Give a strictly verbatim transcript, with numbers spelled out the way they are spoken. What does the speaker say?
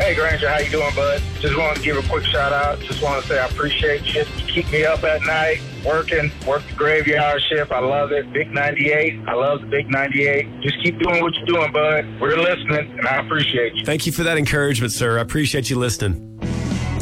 Hey, Granger, how you doing, bud? Just want to give a quick shout-out. Just want to say I appreciate you. You keep me up at night, working, work the graveyard shift. I love it. Big ninety-eight. I love the Big ninety-eight. Just keep doing what you're doing, bud. We're listening, and I appreciate you. Thank you for that encouragement, sir. I appreciate you listening.